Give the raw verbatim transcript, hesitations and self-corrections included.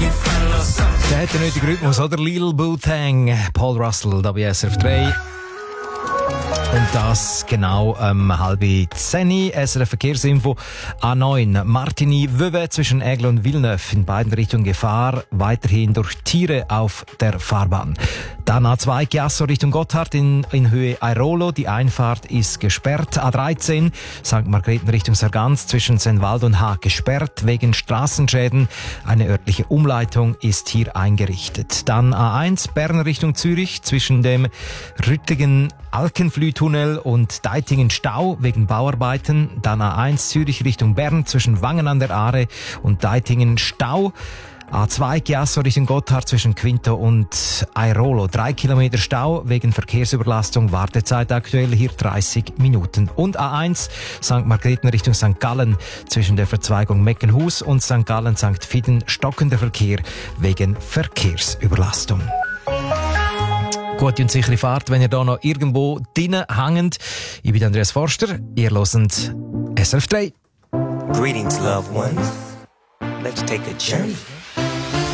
Der hat den nötigen Rhythmus, oder? Lil Wu-Tang, Paul Russell, da bei S R F drei. Und das genau um halb zehn. S R F Verkehrsinfo A neun. Martigny-Vevey zwischen Aigle und Villeneuve. In beiden Richtungen Gefahr. Weiterhin durch Tiere auf der Fahrbahn. Dann A zwei Chiasso Richtung Gotthard in, in Höhe Airolo. Die Einfahrt ist gesperrt. A dreizehn Sankt Margrethen Richtung Sargans zwischen Sennwald und Haag gesperrt wegen Straßenschäden. Eine örtliche Umleitung ist hier eingerichtet. Dann A eins Bern Richtung Zürich zwischen dem Rüttigen Alkenflütunnel und Deitingen Stau wegen Bauarbeiten. Dann A eins Zürich Richtung Bern zwischen Wangen an der Aare und Deitingen Stau. A zwei Chiasso Richtung Gotthard zwischen Quinto und Airolo. Drei Kilometer Stau wegen Verkehrsüberlastung. Wartezeit aktuell hier dreißig Minuten. Und A eins Sankt Margrethen Richtung Sankt Gallen zwischen der Verzweigung Meckenhus und Sankt Gallen Sankt Fiden stockender Verkehr wegen Verkehrsüberlastung. Gute und sichere Fahrt, wenn ihr da noch irgendwo drinnen hängt. Ich bin Andreas Forster, ihr hört S R F drei. Greetings, loved ones. Let's take a journey.